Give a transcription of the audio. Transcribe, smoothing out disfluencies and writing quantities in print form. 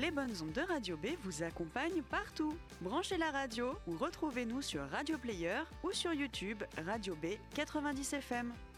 Les bonnes ondes de Radio B vous accompagnent partout. Branchez la radio ou retrouvez-nous sur Radio Player ou sur YouTube Radio B 90 FM.